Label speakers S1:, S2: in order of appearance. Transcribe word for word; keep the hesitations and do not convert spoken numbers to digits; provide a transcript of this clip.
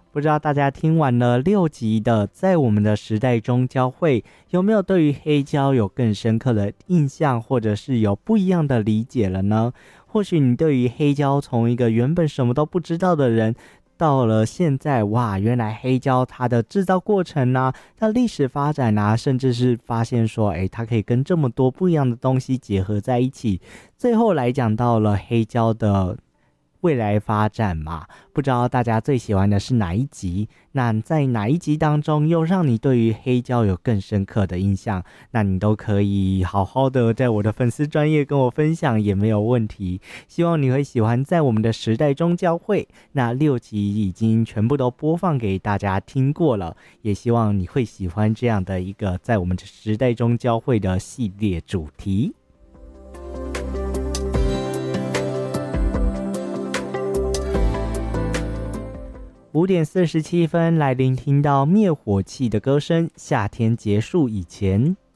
S1: 不知道大家听完了六集的在我们的时代中交汇，有没有对于黑胶有更深刻的印象，或者是有不一样的理解了呢？或许你对于黑胶从一个原本什么都不知道的人，到了现在，哇，原来黑胶它的制造过程啊，它历史发展啊，甚至是发现说，诶，它可以跟这么多不一样的东西结合在一起。最后来讲到了黑胶的未来发展嘛，不知道大家最喜欢的是哪一集？那在哪一集当中又让你对于黑胶有更深刻的印象？那你都可以好好的在我的粉丝专页跟我分享，也没有问题。希望你会喜欢在我们的时代中交汇。那六集已经全部都播放给大家听过了，也希望你会喜欢这样的一个在我们的时代中交汇的系列主题。五点四十七分，来聆听到灭火器的歌声。夏天结束以前。